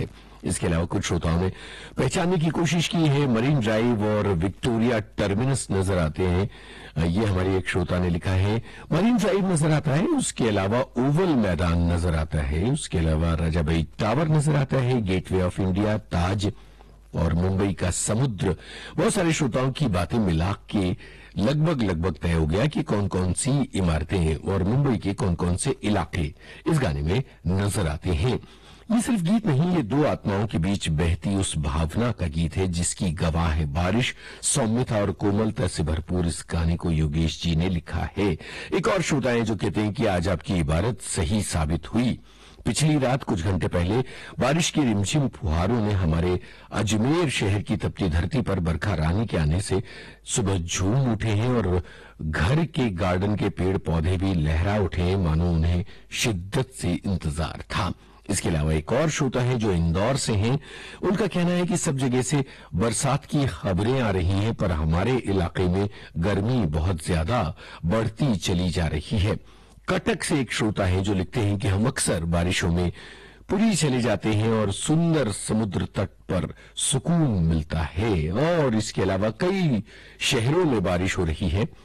है। इसके अलावा कुछ श्रोताओं ने पहचानने की कोशिश की है। मरीन ड्राइव और विक्टोरिया टर्मिनस नजर आते हैं। ये हमारी एक श्रोता ने लिखा है, मरीन ड्राइव नजर आता है, उसके अलावा ओवल मैदान नजर आता है, उसके अलावा राजाबाई टावर नजर आता है, गेटवे ऑफ इंडिया, ताज और मुंबई का समुद्र। बहुत सारे श्रोताओं की बातें मिला के लगभग तय हो गया कि कौन कौन सी इमारतें और मुंबई के कौन कौन से इलाके इस गाने में नजर आते हैं। ये सिर्फ गीत नहीं, ये दो आत्माओं के बीच बहती उस भावना का गीत है जिसकी गवाह है बारिश। सौम्यता और कोमलता से भरपूर इस गाने को योगेश जी ने लिखा है। एक और श्रोता है जो कहते हैं कि आज आपकी इबारत सही साबित हुई। पिछली रात कुछ घंटे पहले बारिश की रिमझिम फुहारों ने हमारे अजमेर शहर की तपती धरती पर बरखा रानी के आने से सुबह झूम उठे हैं और घर के गार्डन के पेड़ पौधे भी लहरा उठे हैं, मानो उन्हें शिद्दत से इंतजार था। इसके अलावा एक और श्रोता है जो इंदौर से हैं। उनका कहना है कि सब जगह से बरसात की खबरें आ रही हैं, पर हमारे इलाके में गर्मी बहुत ज्यादा बढ़ती चली जा रही है। कटक से एक श्रोता है जो लिखते हैं कि हम अक्सर बारिशों में पुरी चले जाते हैं और सुंदर समुद्र तट पर सुकून मिलता है। और इसके अलावा कई शहरों में बारिश हो रही है।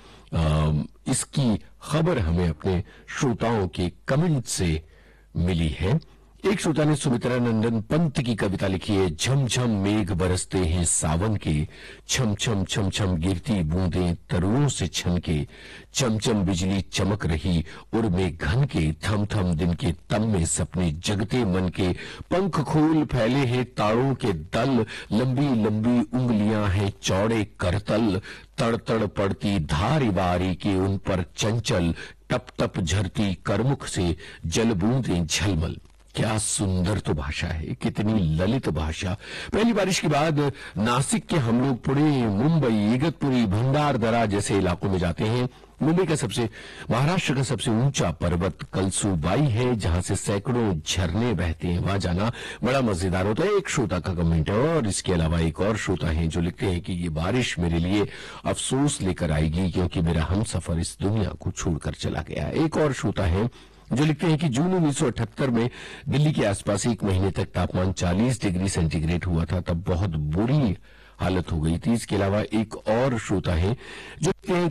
इसकी खबर हमें अपने श्रोताओं के कमेंट से मिली है। एक श्रोता ने सुमित्रा नंदन पंत की कविता लिखी है, झमझम मेघ बरसते हैं सावन के, छम छम छम छम गिरती बूंदें तरुओं से छनके, चमचम बिजली चमक रही उर्मे घन के, थम थम दिन के तम में सपने जगते मन के, पंख खोल फैले हैं तारों के दल, लंबी लंबी उंगलियां हैं चौड़े करतल, तड़ तड़ पड़ती धारी बारी के उन पर चंचल, टप टप झरती करमुख से जल बूंदें झलमल। क्या सुंदर तो भाषा है, कितनी ललित भाषा। पहली बारिश के बाद नासिक के हम लोग पुणे, मुंबई, इगतपुरी, भंडारदरा जैसे इलाकों में जाते हैं। मुंबई का महाराष्ट्र का सबसे ऊंचा पर्वत कलसूबाई है, जहां से सैकड़ों झरने बहते हैं। वहां जाना बड़ा मजेदार होता है। एक श्रोता का कमेंट है। और इसके अलावा एक और श्रोता है जो लिखते हैं कि ये बारिश मेरे लिए अफसोस लेकर आएगी, क्योंकि मेरा हमसफर इस दुनिया को छोड़कर चला गया। एक और श्रोता है जो लिखते हैं कि जून 1978 में दिल्ली के आसपास एक महीने तक तापमान 40 डिग्री सेंटीग्रेड हुआ था, तब बहुत बुरी हालत हो गई थी। इसके अलावा एक और श्रोता है जो कहते हैं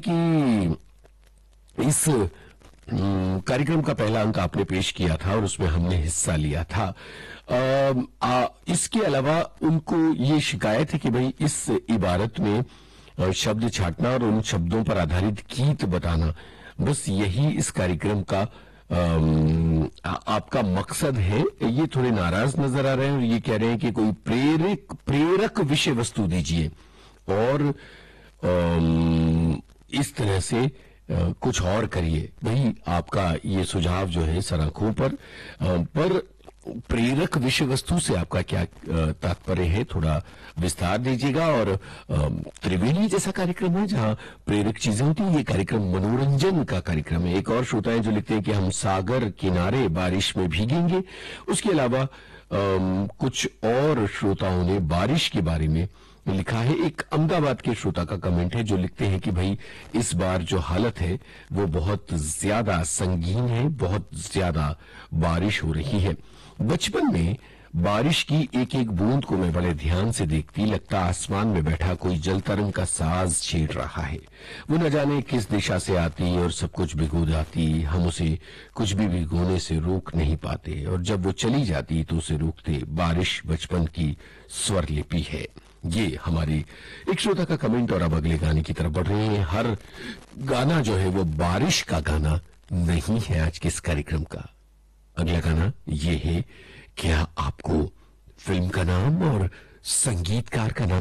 कि इस कार्यक्रम का पहला अंक आपने पेश किया था और उसमें हमने हिस्सा लिया था। इसके अलावा उनको ये शिकायत है कि भाई इस इबारत में शब्द छाटना और उन शब्दों पर आधारित गीत बताना, बस यही इस कार्यक्रम का आपका मकसद है। ये थोड़े नाराज नजर आ रहे हैं और ये कह रहे हैं कि कोई प्रेरक विषय वस्तु दीजिए और इस तरह से कुछ और करिए। भाई आपका ये सुझाव जो है सराखों पर प्रेरक विषय वस्तु से आपका क्या तात्पर्य है, थोड़ा विस्तार दीजिएगा। और त्रिवेणी जैसा कार्यक्रम है जहां प्रेरक चीजें होती हैं, ये कार्यक्रम मनोरंजन का कार्यक्रम है। एक और श्रोता है जो लिखते हैं कि हम सागर किनारे बारिश में भीगेंगे। उसके अलावा कुछ और श्रोताओं ने बारिश के बारे में लिखा है। एक अहमदाबाद के श्रोता का कमेंट है जो लिखते हैं कि भाई इस बार जो हालत है वो बहुत ज्यादा संगीन है, बहुत ज्यादा बारिश हो रही है। बचपन में बारिश की एक एक बूंद को मैं बड़े ध्यान से देखती, लगता आसमान में बैठा कोई जल तरंग का साज छेड़ रहा है। वो न जाने किस दिशा से आती और सब कुछ भिगो जाती, हम उसे कुछ भी भिगोने से रोक नहीं पाते, और जब वो चली जाती तो उसे रोकते। बारिश बचपन की स्वरलिपि है। ये हमारी एक श्रोता का कमेंट। और अब अगले गाने की तरफ बढ़ रहे हैं। हर गाना जो है वो बारिश का गाना नहीं है आज के इस कार्यक्रम का। अगला गाना ये है। क्या आपको फिल्म का नाम और संगीतकार का नाम